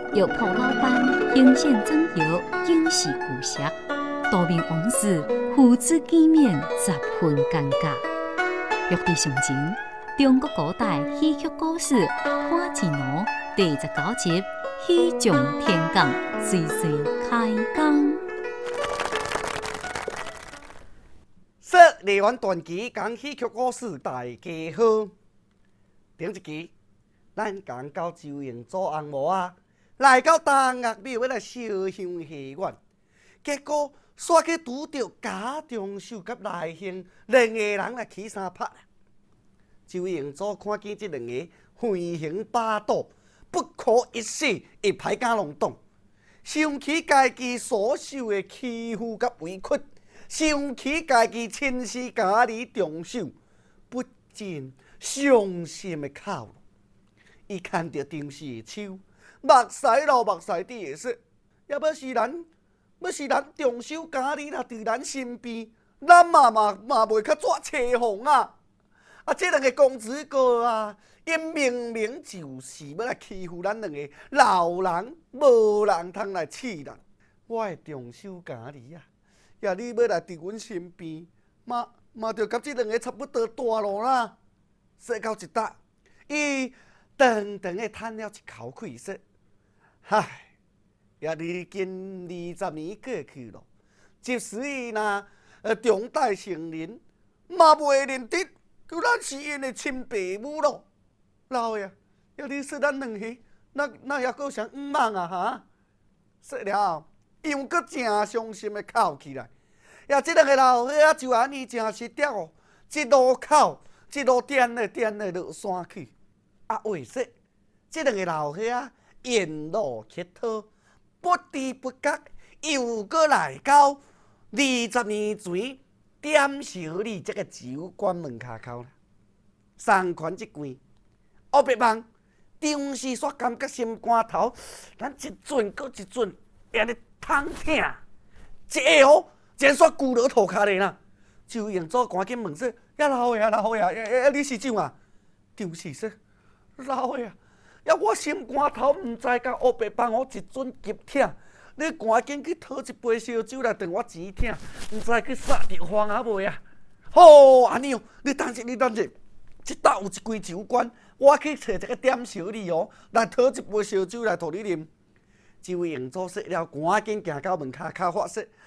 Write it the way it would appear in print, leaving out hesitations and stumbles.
药铺老板形象整药，警示顾客。多名往事，父子见面十分尴尬。玉帝上前，中国古代戏曲故事《花子奴》第19集《喜中天降》随时开讲。 说梨园传奇讲戏曲故事，大家好。顶一期，咱讲到周营做红毛啊，来到东岳庙要来烧香下愿，结果煞去拄到家中秀甲内兄两个人来起相拍。周营祖看见这两个飞行霸道、不可一世的歹家浪党，想起家己所受的欺负甲委屈。想起家己亲生家里重手，不禁伤心的哭了。伊看到张氏的手，目屎流目屎滴的说：“要是咱重手家里若伫咱身边，咱嘛袂较怎凄风啊！啊，这两个公子哥啊，因明明就是要来欺负咱两个老人，无人通来刺咱。我的重手家里啊！”呀！你要来伫阮身边，嘛着甲即两个差不多大咯啦。说到一搭，伊长长的叹了一口气，说：“唉，也已经20年过去了，即使伊若长大成人，嘛袂认得，咱是因的亲爸母咯。老爷，呀！你说咱两个，那还阁啥忙啊？哈！说了后。伊又阁真伤心的哭起来，呀！即两个老伙仔就安尼真实在哦，一路哭，一路颠的落山去。啊，话说，即两个老伙仔沿路乞讨，不知不觉又阁来到20年前点小李这个酒馆门骹口啦。三圈一关，黑白梦，张氏煞感觉心肝头，咱一阵搁一阵，安尼。痛疼，一下哦，竟然煞骨落涂骹咧啦！周营祖赶紧问说：“呀，老爷，你是怎啊？”张氏说：“老爷，呀，我心肝头毋知甲黑白帮我一阵急疼，你赶紧去讨一杯烧酒来换我钱疼，毋知去杀着荒啊未啊？”好，安尼哦，你等者，即搭有一间酒馆，我去找一个点小李哦，来讨一杯烧酒来互你啉。周营祖说了，赶紧行到门骹口发说：“